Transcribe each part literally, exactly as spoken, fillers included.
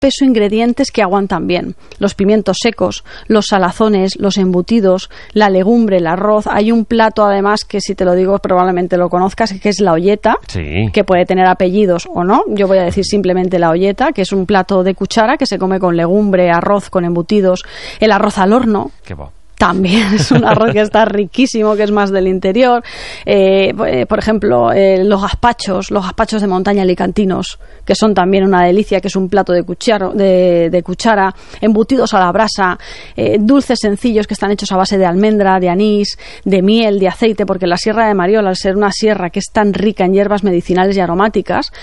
peso ingredientes que aguantan bien. Los pimientos secos, los salazones, los embutidos, la legumbre, el arroz. Hay un plato además que, si te lo digo probablemente lo conozcas, que es la olleta, sí, que puede tener apellidos o no. Yo voy a decir simplemente la olleta, que es un plato de cuchara que se come con legumbre, arroz, con embutidos, el arroz al horno. Qué bueno. También es un arroz que está riquísimo, que es más del interior. Eh, por ejemplo, eh, los gazpachos, los gazpachos de montaña alicantinos, que son también una delicia, que es un plato de, cucharo, de, de cuchara, embutidos a la brasa, eh, dulces sencillos que están hechos a base de almendra, de anís, de miel, de aceite, porque la Sierra de Mariola, al ser una sierra que es tan rica en hierbas medicinales y aromáticas,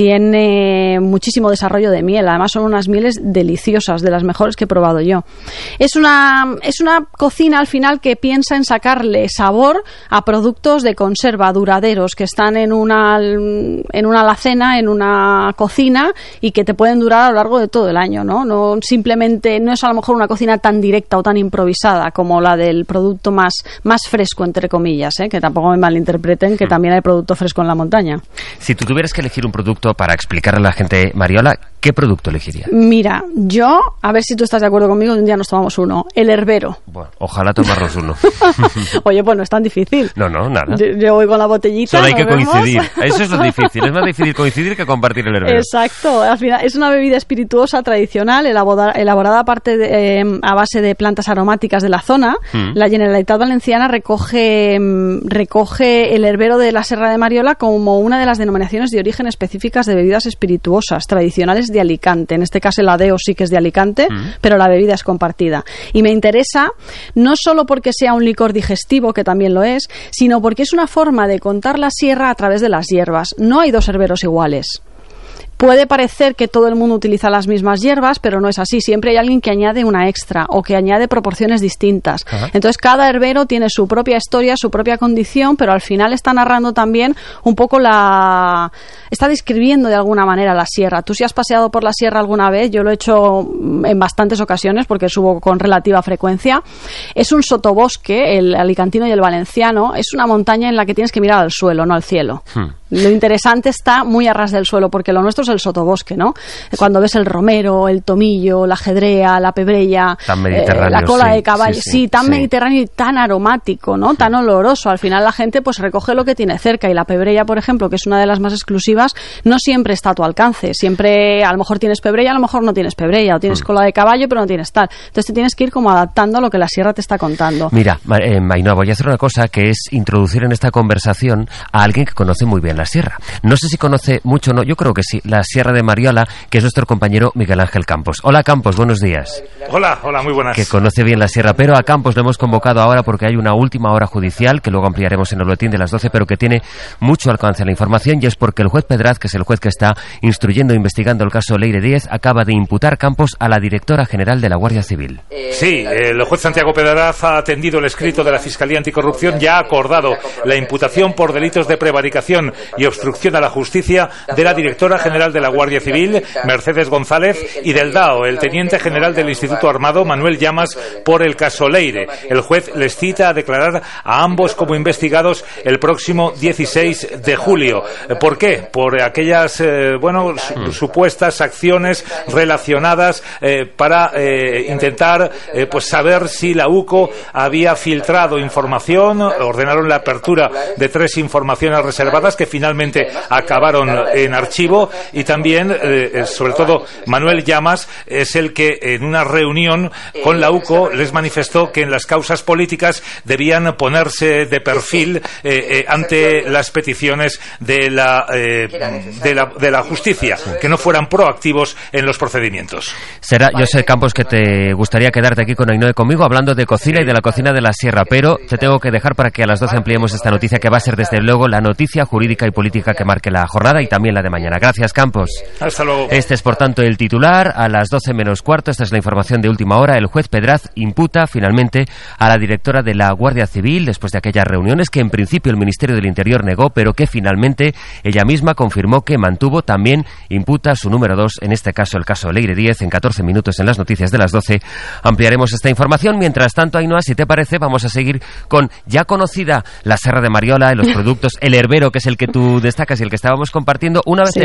tiene muchísimo desarrollo de miel. Además, son unas mieles deliciosas, de las mejores que he probado yo. Es una, es una cocina al final que piensa en sacarle sabor a productos de conserva duraderos que están en una en una alacena, en una cocina, y que te pueden durar a lo largo de todo el año, ¿no? No simplemente, no es a lo mejor una cocina tan directa o tan improvisada como la del producto más, más fresco, entre comillas, ¿eh? Que tampoco me malinterpreten, que también hay producto fresco en la montaña. Si tú tuvieras que elegir un producto para explicarle a la gente, Mariola, ¿qué producto elegirías? Mira, yo, a ver si tú estás de acuerdo conmigo, un día nos tomamos uno, el herbero. Bueno, ojalá tomarnos uno. Oye, pues no es tan difícil. No, no, nada. Yo, yo voy con la botellita. Solo hay que vemos. coincidir. Eso es lo difícil. Es más difícil coincidir que compartir el herbero. Exacto. Al final es una bebida espirituosa tradicional elaborada, elaborada aparte de, eh, a base de plantas aromáticas de la zona. Mm. La Generalitat Valenciana recoge, recoge el herbero de la Sierra de Mariola como una de las denominaciones de origen específicas de bebidas espirituosas tradicionales de Alicante. En este caso el adeo sí que es de Alicante, mm. pero la bebida es compartida. Y me interesa no solo porque sea un licor digestivo, que también lo es, sino porque es una forma de contar la sierra a través de las hierbas. No hay dos herberos iguales. Puede parecer que todo el mundo utiliza las mismas hierbas, pero no es así. Siempre hay alguien que añade una extra o que añade proporciones distintas. Ajá. Entonces, cada herbero tiene su propia historia, su propia condición, pero al final está narrando también un poco la... está describiendo de alguna manera la sierra. Tú, si has paseado por la sierra alguna vez, yo lo he hecho en bastantes ocasiones porque subo con relativa frecuencia, es un sotobosque, el alicantino y el valenciano, es una montaña en la que tienes que mirar al suelo, no al cielo. Hmm. Lo interesante está muy a ras del suelo, porque lo nuestro es el sotobosque, ¿no? Cuando ves el romero, el tomillo, la jedrea, la pebrella, eh, la cola sí, de caballo, sí, sí, sí tan sí. mediterráneo y tan aromático, ¿no? Tan oloroso. Al final la gente pues recoge lo que tiene cerca, y la pebrella, por ejemplo, que es una de las más exclusivas, no siempre está a tu alcance. Siempre, a lo mejor tienes pebrella, a lo mejor no tienes pebrella, o tienes mm. cola de caballo, pero no tienes tal. Entonces te tienes que ir como adaptando a lo que la sierra te está contando. Mira, eh, Ainhoa, voy a hacer una cosa, que es introducir en esta conversación a alguien que conoce muy bien la sierra. No sé si conoce mucho o no, yo creo que sí, la Sierra de Mariola, que es nuestro compañero Miguel Ángel Campos. Hola, Campos, buenos días. Hola, hola, muy buenas. Que conoce bien la sierra, pero a Campos lo hemos convocado ahora porque hay una última hora judicial, que luego ampliaremos en el boletín de las doce, pero que tiene mucho alcance a la información, y es porque el juez Pedraz, que es el juez que está instruyendo e investigando el caso Leire Díez, acaba de imputar, Campos, a la directora general de la Guardia Civil. Sí, el juez Santiago Pedraz ha atendido el escrito de la Fiscalía Anticorrupción, ya ha acordado la imputación por delitos de prevaricación y obstrucción a la justicia de la directora general de la Guardia Civil, Mercedes González, y del D A O, el teniente general del Instituto Armado, Manuel Llamas, por el caso Leire. El juez les cita a declarar a ambos como investigados el próximo dieciséis de julio. ¿Por qué? Por aquellas eh, bueno su, supuestas acciones relacionadas eh, para eh, intentar eh, pues saber si la UCO había filtrado información. Ordenaron la apertura de tres informaciones reservadas que finalmente acabaron en archivo, y también, eh, sobre todo, Manuel Llamas es el que en una reunión con la UCO les manifestó que en las causas políticas debían ponerse de perfil eh, eh, ante las peticiones de la, eh, de la de la justicia, que no fueran proactivos en los procedimientos. Será, yo sé, Campos, que te gustaría quedarte aquí con Ainhoa conmigo hablando de cocina y de la cocina de la sierra, pero te tengo que dejar para que a las doce ampliemos esta noticia, que va a ser desde luego la noticia jurídica y política que marque la jornada y también la de mañana. Gracias, Campos. Hasta luego. Este es, por tanto, el titular. A las doce menos cuarto, esta es la información de última hora. El juez Pedraz imputa finalmente a la directora de la Guardia Civil, después de aquellas reuniones que en principio el Ministerio del Interior negó, pero que finalmente ella misma confirmó que mantuvo. También imputa a su número dos, en este caso el caso Leire Díez. En catorce minutos, en las noticias de las doce, ampliaremos esta información. Mientras tanto, Ainhoa, si te parece, vamos a seguir con ya conocida la Sierra de Mariola, los productos, el herbero, que es el que tú destacas y el que estábamos compartiendo. Una vez sí. tenemos la bebida,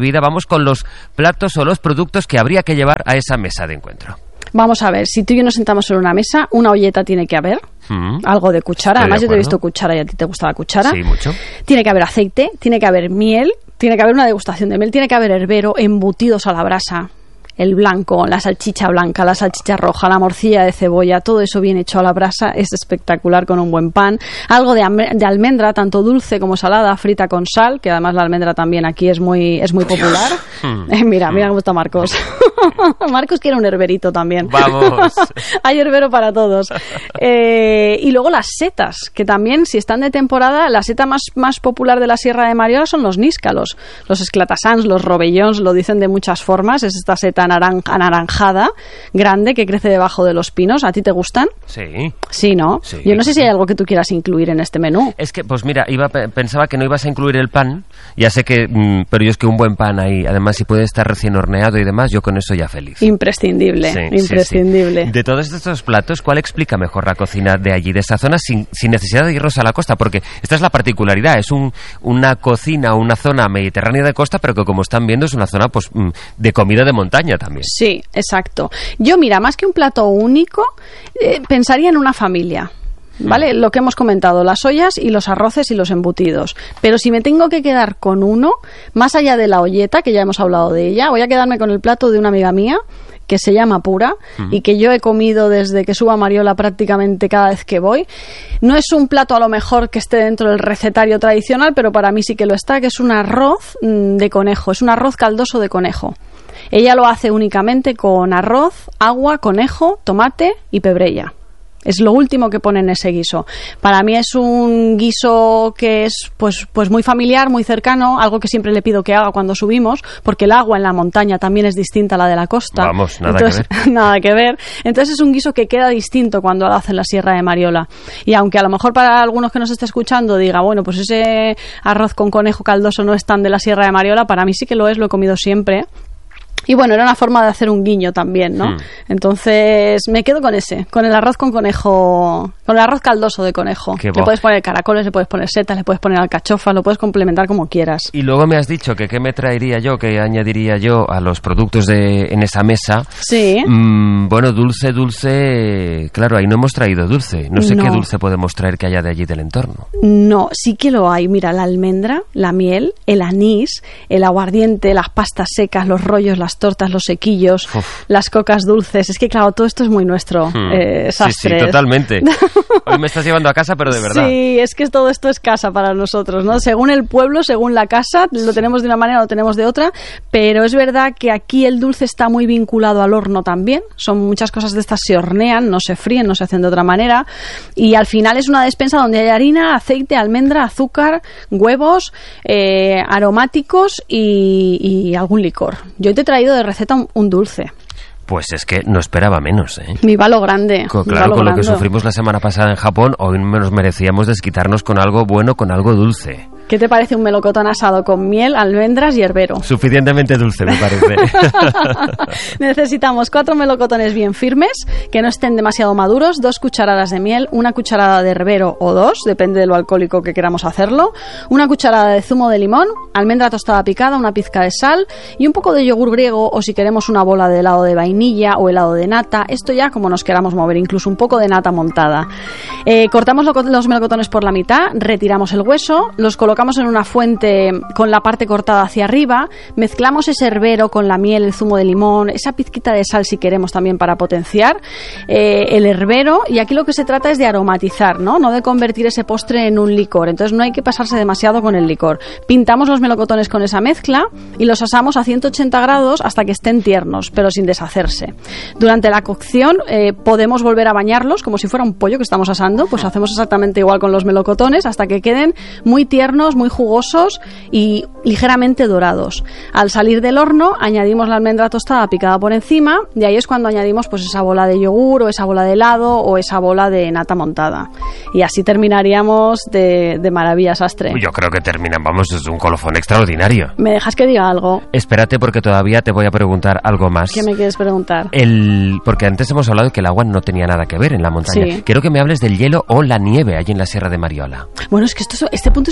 bebida, vamos con los platos o los productos que habría que llevar a esa mesa de encuentro. Vamos a ver, si tú y yo nos sentamos en una mesa, una olleta tiene que haber, mm. algo de cuchara, además yo te he visto cuchara y a ti te gusta la cuchara. Sí, mucho. Tiene que haber aceite, tiene que haber miel, tiene que haber una degustación de miel, tiene que haber herbero, embutidos a la brasa, el blanco, la salchicha blanca, la salchicha roja, la morcilla de cebolla, todo eso bien hecho a la brasa, es espectacular con un buen pan. Algo de, de almendra, tanto dulce como salada, frita con sal, que además la almendra también aquí es muy es muy popular. Eh, mira, mira cómo está Marcos. Marcos quiere un herberito también. ¡Vamos! Hay herbero para todos. Eh, y luego las setas, que también, si están de temporada, la seta más, más popular de la Sierra de Mariola son los níscalos. Los esclatasans, los robellons, lo dicen de muchas formas. Es esta seta naranja, anaranjada, grande, que crece debajo de los pinos. ¿A ti te gustan? Sí. Sí, ¿no? Sí. Yo no sé si hay algo que tú quieras incluir en este menú. Es que, pues mira, iba pensaba que no ibas a incluir el pan. Ya sé que, mmm, pero yo es que un buen pan ahí, además si puede estar recién horneado y demás, yo con eso ya feliz. Imprescindible, sí, imprescindible. Sí, sí. De todos estos platos, ¿cuál explica mejor la cocina de allí, de esa zona, sin, sin necesidad de irnos a la costa? Porque esta es la particularidad, es un, una cocina, una zona mediterránea de costa, pero que como están viendo es una zona pues de comida de montaña también. Sí, exacto. Yo, mira, más que un plato único, eh, pensaría en una familia. ¿Vale? Lo que hemos comentado, las ollas y los arroces y los embutidos. Pero si me tengo que quedar con uno, más allá de la olleta, que ya hemos hablado de ella, voy a quedarme con el plato de una amiga mía, que se llama Pura, uh-huh. y que yo he comido desde que subo a Mariola prácticamente cada vez que voy. No es un plato a lo mejor que esté dentro del recetario tradicional, pero para mí sí que lo está, que es un arroz mmm, de conejo, es un arroz caldoso de conejo. Ella lo hace únicamente con arroz, agua, conejo, tomate y pebrella. Es lo último que pone en ese guiso. Para mí es un guiso que es pues pues muy familiar, muy cercano, algo que siempre le pido que haga cuando subimos, porque el agua en la montaña también es distinta a la de la costa. Vamos, nada Entonces, que ver. Nada que ver. Entonces es un guiso que queda distinto cuando lo hace en la Sierra de Mariola. Y aunque a lo mejor para algunos que nos esté escuchando diga, bueno, pues ese arroz con conejo caldoso no es tan de la Sierra de Mariola, para mí sí que lo es, lo he comido siempre. Y bueno, era una forma de hacer un guiño también, ¿no? Hmm. Entonces me quedo con ese, con el arroz con conejo, con el arroz caldoso de conejo. Qué le bo- puedes poner caracoles, le puedes poner setas, le puedes poner alcachofas, lo puedes complementar como quieras. Y luego me has dicho que qué me traería yo, qué añadiría yo a los productos de en esa mesa. Sí. Mm, bueno, dulce, dulce... Claro, ahí no hemos traído dulce. No sé no. qué dulce podemos traer que haya de allí del entorno. No, sí que lo hay. Mira, la almendra, la miel, el anís, el aguardiente, las pastas secas, los rollos, las tortas, los sequillos, Uf. las cocas dulces. Es que claro, todo esto es muy nuestro. Hmm. Eh, sastres. Sí, sí, totalmente. Hoy me estás llevando a casa, pero de verdad. Sí, es que todo esto es casa para nosotros, ¿no? Según el pueblo, según la casa, lo tenemos de una manera, lo tenemos de otra, pero es verdad que aquí el dulce está muy vinculado al horno también. Son muchas cosas de estas se hornean, no se fríen, no se hacen de otra manera, y al final es una despensa donde hay harina, aceite, almendra, azúcar, huevos, eh, aromáticos y, y algún licor. Yo te he traído de receta un, un dulce. Pues es que no esperaba menos, ¿eh? Mi palo grande. Claro, mi palo con grande. Lo que sufrimos la semana pasada en Japón, hoy nos merecíamos desquitarnos con algo bueno, con algo dulce. ¿Qué te parece un melocotón asado con miel, almendras y herbero? Suficientemente dulce, me parece. Necesitamos cuatro melocotones bien firmes, que no estén demasiado maduros, dos cucharadas de miel, una cucharada de herbero o dos, depende de lo alcohólico que queramos hacerlo, una cucharada de zumo de limón, almendra tostada picada, una pizca de sal y un poco de yogur griego, o si queremos una bola de helado de vainilla o helado de nata, esto ya como nos queramos mover, incluso un poco de nata montada. Eh, cortamos lo, los melocotones por la mitad, retiramos el hueso, los colocamos en una fuente con la parte cortada hacia arriba, mezclamos ese herbero con la miel, el zumo de limón, esa pizquita de sal si queremos también para potenciar eh, el herbero, y aquí lo que se trata es de aromatizar, ¿no? No de convertir ese postre en un licor, entonces no hay que pasarse demasiado con el licor. Pintamos los melocotones con esa mezcla y los asamos a ciento ochenta grados hasta que estén tiernos, pero sin deshacerse. Durante la cocción eh, podemos volver a bañarlos como si fuera un pollo que estamos asando, pues hacemos exactamente igual con los melocotones hasta que queden muy tiernos, muy jugosos y ligeramente dorados. Al salir del horno añadimos la almendra tostada picada por encima, y ahí es cuando añadimos pues esa bola de yogur o esa bola de helado o esa bola de nata montada. Y así terminaríamos de, de maravilla, sastre. Yo creo que terminan, vamos, es un colofón extraordinario. ¿Me dejas que diga algo? Espérate, porque todavía te voy a preguntar algo más. ¿Qué me quieres preguntar? El, porque antes hemos hablado de que el agua no tenía nada que ver en la montaña. Sí. Quiero que me hables del hielo o la nieve allí en la Sierra de Mariola. Bueno, es que esto, este punto es interesante.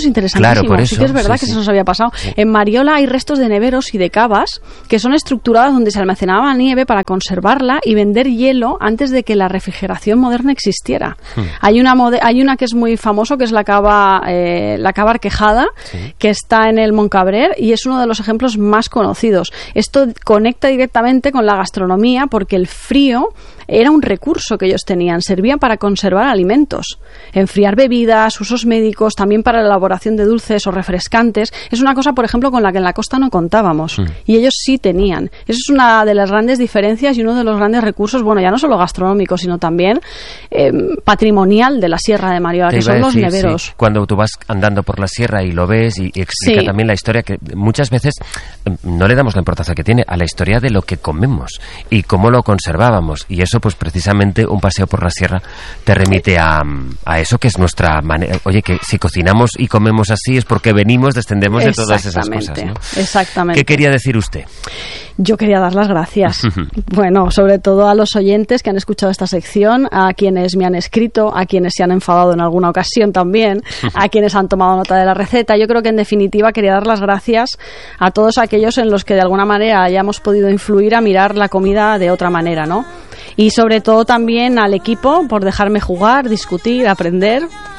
Claro, por eso. Sí que es verdad sí, que sí. eso nos había pasado. Sí. En Mariola hay restos de neveros y de cavas que son estructuradas donde se almacenaba nieve para conservarla y vender hielo antes de que la refrigeración moderna existiera. Hmm. Hay una mode- hay una que es muy famoso, que es la cava eh, la cava Arquejada, sí. que está en el Moncabrer y es uno de los ejemplos más conocidos. Esto conecta directamente con la gastronomía porque el frío era un recurso que ellos tenían, servían para conservar alimentos, enfriar bebidas, usos médicos, también para la elaboración de dulces o refrescantes. Es una cosa, por ejemplo, con la que en la costa no contábamos, mm. y ellos sí tenían. Eso es una de las grandes diferencias y uno de los grandes recursos, bueno, ya no solo gastronómico, sino también eh, patrimonial de la Sierra de Mariola, que son decir, los neveros. Sí. Cuando tú vas andando por la sierra y lo ves y, y explica sí. también la historia, que muchas veces no le damos la importancia que tiene a la historia de lo que comemos y cómo lo conservábamos, y eso pues precisamente un paseo por la sierra te remite a, a eso, que es nuestra manera. Oye, que si cocinamos y comemos así es porque venimos, descendemos de todas esas cosas, ¿no? Exactamente. ¿Qué quería decir usted? Yo quería dar las gracias. Bueno, sobre todo a los oyentes que han escuchado esta sección, a quienes me han escrito, a quienes se han enfadado en alguna ocasión también, a quienes han tomado nota de la receta. Yo creo que en definitiva quería dar las gracias a todos aquellos en los que de alguna manera hayamos podido influir a mirar la comida de otra manera, ¿no? Y sobre todo también al equipo por dejarme jugar, discutir, aprender.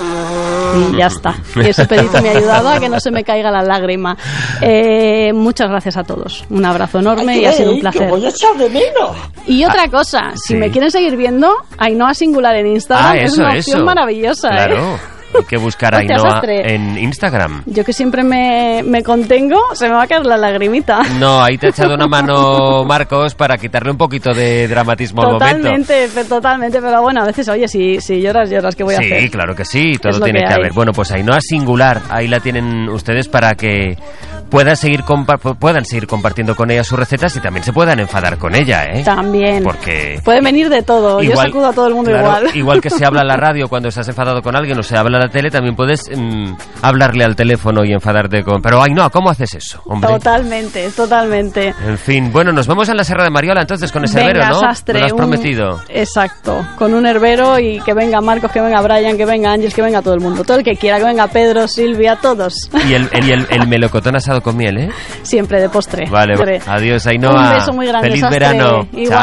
Y ya está. Y ese pedito me ha ayudado a que no se me caiga la lágrima. Eh, muchas gracias a todos. Un abrazo enorme. Ay, y ha sido un placer. Voy a echar de menos. Y otra cosa, si sí. me quieren seguir viendo, Ainhoa Singular en Instagram, ah, eso, es una opción eso. maravillosa. Claro. ¿eh? Hay que buscar a Ainhoa en Instagram. Yo que siempre me, me contengo, se me va a caer la lagrimita. No, ahí te ha echado una mano Marcos para quitarle un poquito de dramatismo totalmente, al momento. Totalmente, totalmente, pero bueno, a veces, oye, si, si lloras, lloras, ¿qué voy a sí, hacer? Sí, claro que sí, todo es tiene que, que hay. haber. Bueno, pues Ainhoa Singular, ahí la tienen ustedes para que puedan seguir compa- puedan seguir compartiendo con ella sus recetas y también se puedan enfadar con ella, ¿eh? También. Porque puede venir de todo, igual, yo sacudo a todo el mundo claro, igual. Igual que se habla en la radio cuando estás enfadado con alguien o se habla en la tele, también puedes mmm, hablarle al teléfono y enfadarte con... Pero Ainhoa, ¿cómo haces eso, hombre? Totalmente, totalmente. En fin, bueno, nos vemos en la Sierra de Mariola entonces con ese venga, herbero, ¿no? Sastre, ¿Me lo has un... prometido? Exacto, con un herbero y que venga Marcos, que venga Brian, que venga Ángeles, que venga todo el mundo, todo el que quiera, que venga Pedro, Silvia, todos. Y el, el, el, el melocotón asado con miel, ¿eh? Siempre de postre. Vale, Siempre. Adiós, Ainhoa. Un beso muy grande, Feliz Sastre. verano. Igual. Chao.